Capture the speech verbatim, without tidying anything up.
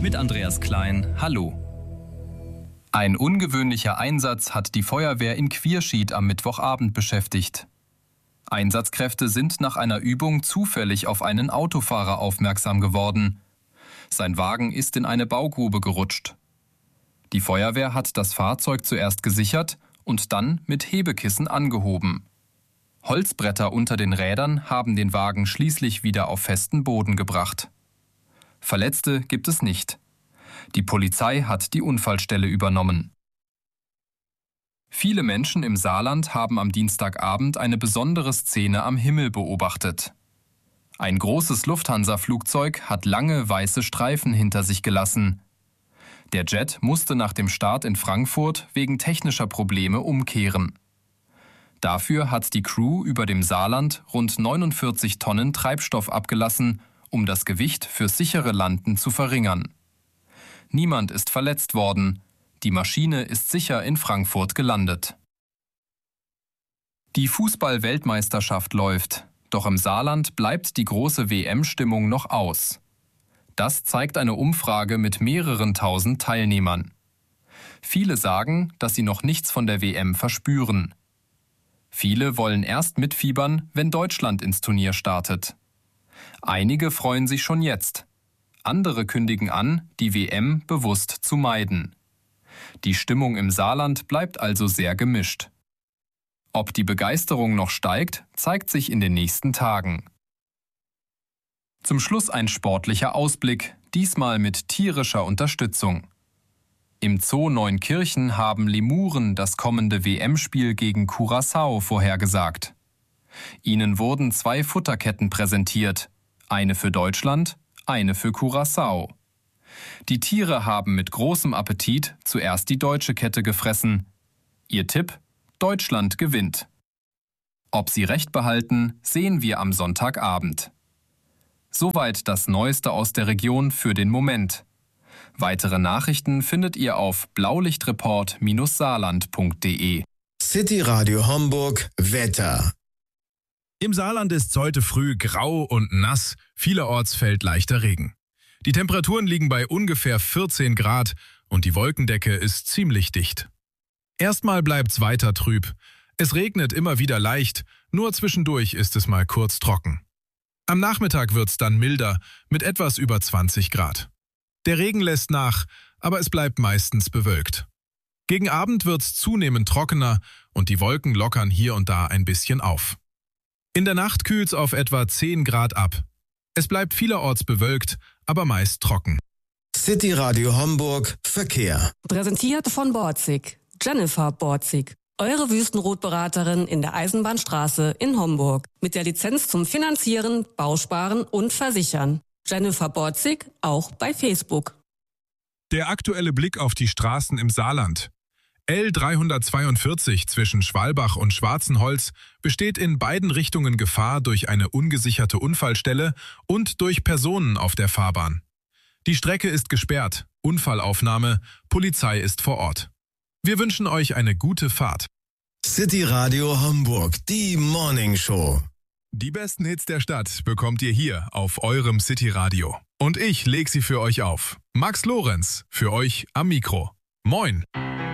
Mit Andreas Klein, hallo. Ein ungewöhnlicher Einsatz hat die Feuerwehr in Quierschied am Mittwochabend beschäftigt. Einsatzkräfte sind nach einer Übung zufällig auf einen Autofahrer aufmerksam geworden. Sein Wagen ist in eine Baugrube gerutscht. Die Feuerwehr hat das Fahrzeug zuerst gesichert und dann mit Hebekissen angehoben. Holzbretter unter den Rädern haben den Wagen schließlich wieder auf festen Boden gebracht. Verletzte gibt es nicht. Die Polizei hat die Unfallstelle übernommen. Viele Menschen im Saarland haben am Dienstagabend eine besondere Szene am Himmel beobachtet. Ein großes Lufthansa-Flugzeug hat lange weiße Streifen hinter sich gelassen. Der Jet musste nach dem Start in Frankfurt wegen technischer Probleme umkehren. Dafür hat die Crew über dem Saarland rund neunundvierzig Tonnen Treibstoff abgelassen, um das Gewicht für sichere Landen zu verringern. Niemand ist verletzt worden. Die Maschine ist sicher in Frankfurt gelandet. Die Fußball-Weltmeisterschaft läuft, doch im Saarland bleibt die große W M-Stimmung noch aus. Das zeigt eine Umfrage mit mehreren tausend Teilnehmern. Viele sagen, dass sie noch nichts von der W M verspüren. Viele wollen erst mitfiebern, wenn Deutschland ins Turnier startet. Einige freuen sich schon jetzt. Andere kündigen an, die W M bewusst zu meiden. Die Stimmung im Saarland bleibt also sehr gemischt. Ob die Begeisterung noch steigt, zeigt sich in den nächsten Tagen. Zum Schluss ein sportlicher Ausblick, diesmal mit tierischer Unterstützung. Im Zoo Neunkirchen haben Lemuren das kommende W M-Spiel gegen Curaçao vorhergesagt. Ihnen wurden zwei Futterketten präsentiert, eine für Deutschland, eine für Curaçao. Die Tiere haben mit großem Appetit zuerst die deutsche Kette gefressen. Ihr Tipp: Deutschland gewinnt. Ob sie recht behalten, sehen wir am Sonntagabend. Soweit das Neueste aus der Region für den Moment. Weitere Nachrichten findet ihr auf blaulichtreport Saarland punkt de. City Radio Homburg Wetter. Im Saarland ist es heute früh grau und nass, vielerorts fällt leichter Regen. Die Temperaturen liegen bei ungefähr vierzehn Grad und die Wolkendecke ist ziemlich dicht. Erstmal bleibt's weiter trüb. Es regnet immer wieder leicht, nur zwischendurch ist es mal kurz trocken. Am Nachmittag wird's dann milder, mit etwas über zwanzig Grad. Der Regen lässt nach, aber es bleibt meistens bewölkt. Gegen Abend wird's zunehmend trockener und die Wolken lockern hier und da ein bisschen auf. In der Nacht kühlt's auf etwa zehn Grad ab. Es bleibt vielerorts bewölkt, aber meist trocken. City Radio Homburg Verkehr. Präsentiert von Borzig. Jennifer Borzig. Eure Wüstenrotberaterin in der Eisenbahnstraße in Homburg. Mit der Lizenz zum Finanzieren, Bausparen und Versichern. Jennifer Borzig, auch bei Facebook. Der aktuelle Blick auf die Straßen im Saarland. L dreihundertzweiundvierzig zwischen Schwalbach und Schwarzenholz besteht in beiden Richtungen Gefahr durch eine ungesicherte Unfallstelle und durch Personen auf der Fahrbahn. Die Strecke ist gesperrt, Unfallaufnahme, Polizei ist vor Ort. Wir wünschen euch eine gute Fahrt. City Radio Homburg, die Morning Show. Die besten Hits der Stadt bekommt ihr hier auf eurem City Radio. Und ich leg sie für euch auf. Max Lorenz, für euch am Mikro. Moin!